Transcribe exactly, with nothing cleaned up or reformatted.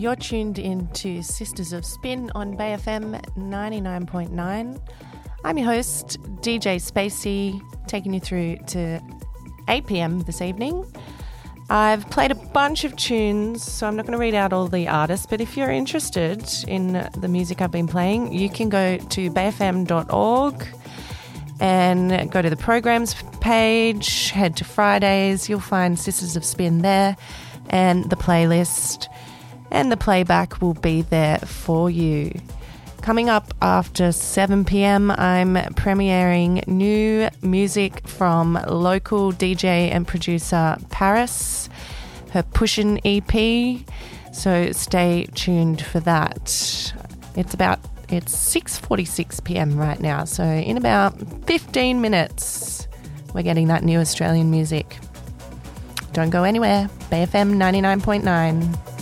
You're tuned into Sisters of Spin on Bay F M ninety-nine point nine. I'm your host, D J Spacey, taking you through to eight p.m. this evening. I've played a bunch of tunes, so I'm not going to read out all the artists, but if you're interested in the music I've been playing, you can go to bay f m dot org and go to the programs page, head to Fridays, you'll find Sisters of Spin there, and the playlist and the playback will be there for you. Coming up after seven p.m, I'm premiering new music from local D J and producer Paris, her Pushin' E P, so stay tuned for that. It's about it's six forty-six p.m. right now, so in about fifteen minutes we're getting that new Australian music. Don't go anywhere. Bay F M ninety-nine point nine.